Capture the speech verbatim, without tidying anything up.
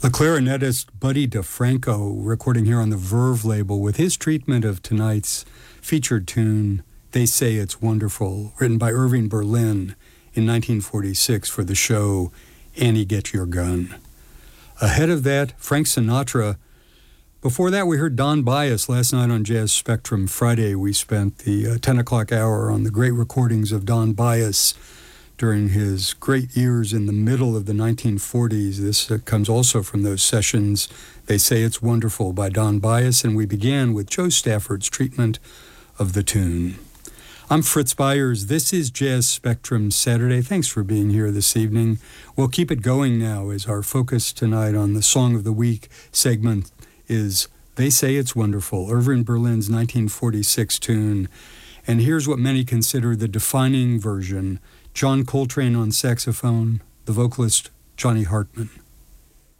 The clarinetist Buddy DeFranco recording here on the Verve label with his treatment of tonight's featured tune, They Say It's Wonderful, written by Irving Berlin in nineteen forty-six for the show Annie Get Your Gun. Ahead of that, Frank Sinatra. Before that, we heard Don Byas last night on Jazz Spectrum. Friday, we spent the uh, ten o'clock hour on the great recordings of Don Byas during his great years in the middle of the nineteen forties. This uh, comes also from those sessions. They Say It's Wonderful by Don Byas, and we began with Joe Stafford's treatment of the tune. I'm Fritz Byers. This is Jazz Spectrum Saturday. Thanks for being here this evening. We'll keep it going now as our focus tonight on the Song of the Week segment is They Say It's Wonderful, Irving Berlin's nineteen forty-six tune. And here's what many consider the defining version. John Coltrane on saxophone, the vocalist Johnny Hartman.